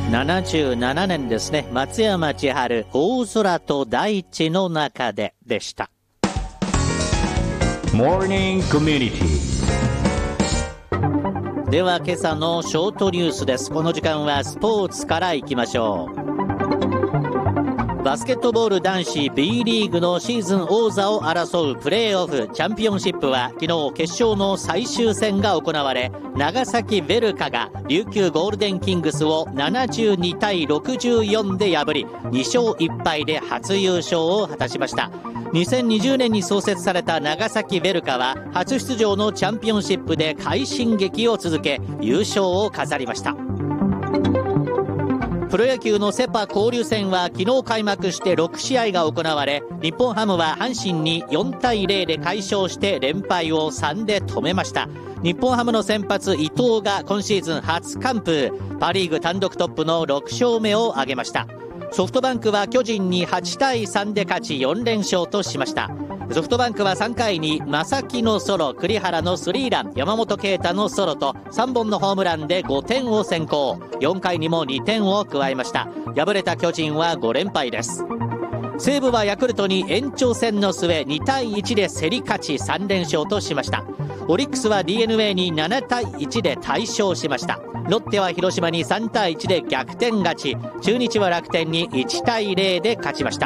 77年ですね。松山千春、大空と大地の中ででした。 Morning Community。 では今朝のショートニュースです。この時間はスポーツからいきましょう。バスケットボール男子 B リーグのシーズン王座を争うプレーオフチャンピオンシップは昨日決勝の最終戦が行われ、長崎ヴェルカが琉球ゴールデンキングスを72対64で破り、2勝1敗で初優勝を果たしました。2020年に創設された長崎ヴェルカは初出場のチャンピオンシップで快進撃を続け、優勝を飾りました。プロ野球のセ・パ交流戦は昨日開幕して6試合が行われ、日本ハムは阪神に4対0で快勝して連敗を3で止めました。日本ハムの先発伊藤が今シーズン初完封、パ・リーグ単独トップの6勝目を挙げました。ソフトバンクは巨人に8対3で勝ち4連勝としました。ソフトバンクは3回に正木のソロ、栗原のスリーラン、山本啓太のソロと3本のホームランで5点を先行。4回にも2点を加えました。敗れた巨人は5連敗です。西武はヤクルトに延長戦の末2対1で競り勝ち3連勝としました。オリックスは DNA に7対1で大勝しました。ロッテは広島に3対1で逆転勝ち、中日は楽天に1対0で勝ちました。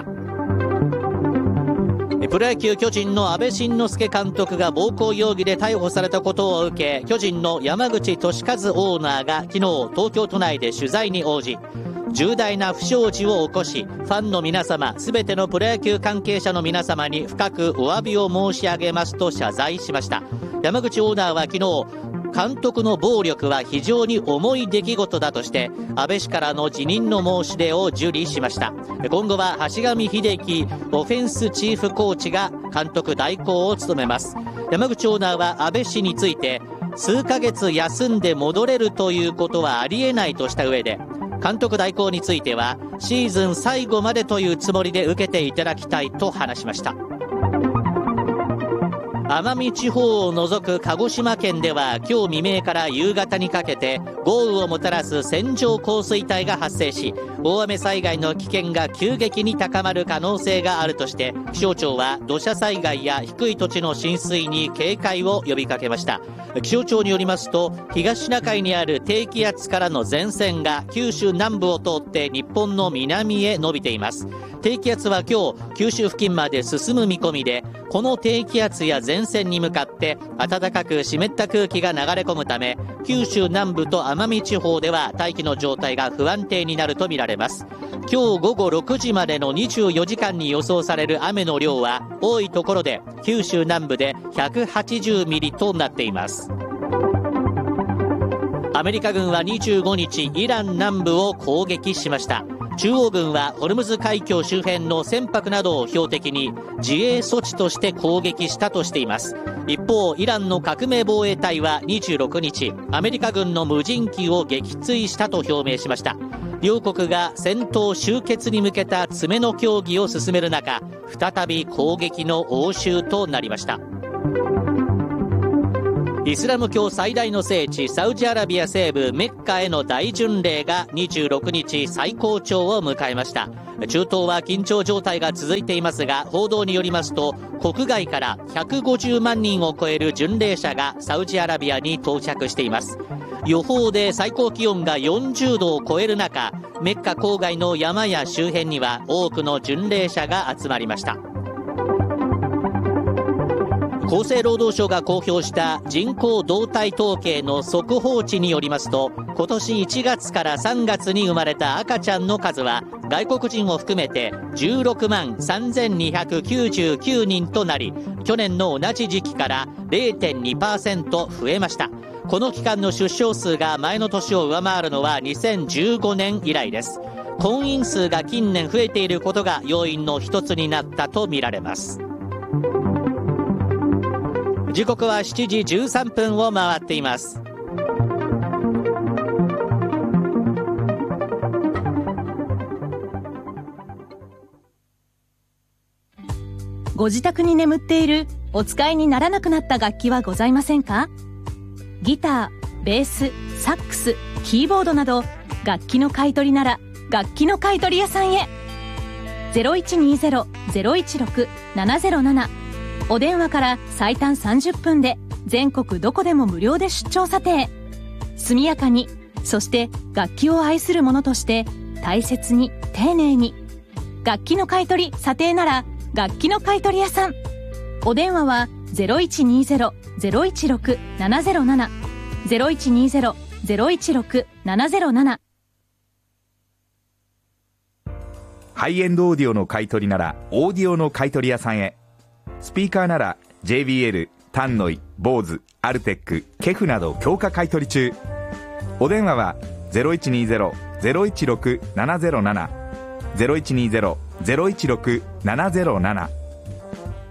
プロ野球巨人の阿部慎之助監督が暴行容疑で逮捕されたことを受け、巨人の山口寿一オーナーが昨日東京都内で取材に応じ、重大な不祥事を起こし、ファンの皆様、すべてのプロ野球関係者の皆様に深くお詫びを申し上げますと謝罪しました。山口オーナーは昨日、監督の暴力は非常に重い出来事だとして安倍氏からの辞任の申し出を受理しました。今後は橋上秀樹オフェンスチーフコーチが監督代行を務めます。山口オーナーは安倍氏について、数ヶ月休んで戻れるということはありえないとした上で、監督代行についてはシーズン最後までというつもりで受けていただきたいと話しました。奄美地方を除く鹿児島県では今日未明から夕方にかけて豪雨をもたらす線状降水帯が発生し、大雨災害の危険が急激に高まる可能性があるとして、気象庁は土砂災害や低い土地の浸水に警戒を呼びかけました。気象庁によりますと、東シナ海にある低気圧からの前線が九州南部を通って日本の南へ伸びています。低気圧は今日九州付近まで進む見込みで、この低気圧や前線に向かって暖かく湿った空気が流れ込むため、九州南部と奄美地方では大気の状態が不安定になるとみられます。今日午後6時までの24時間に予想される雨の量は多いところで九州南部で180ミリとなっています。アメリカ軍は25日イラン南部を攻撃しました。中央軍はホルムズ海峡周辺の船舶などを標的に自衛措置として攻撃したとしています。一方、イランの革命防衛隊は26日アメリカ軍の無人機を撃墜したと表明しました。両国が戦闘終結に向けた詰めの協議を進める中、再び攻撃の応酬となりました。イスラム教最大の聖地サウジアラビア西部メッカへの大巡礼が26日最高潮を迎えました。中東は緊張状態が続いていますが、報道によりますと国外から150万人を超える巡礼者がサウジアラビアに到着しています。予報で最高気温が40度を超える中、メッカ郊外の山や周辺には多くの巡礼者が集まりました。厚生労働省が公表した人口動態統計の速報値によりますと、今年1月から3月に生まれた赤ちゃんの数は外国人を含めて16万3299人となり、去年の同じ時期から 0.2% 増えました。この期間の出生数が前の年を上回るのは2015年以来です。婚姻数が近年増えていることが要因の一つになったとみられます。時刻は7時13分を回っています。 ご自宅に眠っているお使いにならなくなった楽器はございませんか？ギター、ベース、サックス、キーボードなど楽器の買い取りなら楽器の買取屋さんへ。0120-016-707、お電話から最短30分で全国どこでも無料で出張査定。速やかに、そして楽器を愛する者として大切に丁寧に。楽器の買い取り査定なら楽器の買取屋さん。お電話は 0120-016-707、 0120-016-707。 ハイエンドオーディオの買い取りならオーディオの買い取り屋さんへ。スピーカーなら JBL、タンノイ、ボーズ、アルテック、ケフなど強化買い取り中。お電話は 0120-016-707、0120-016-707。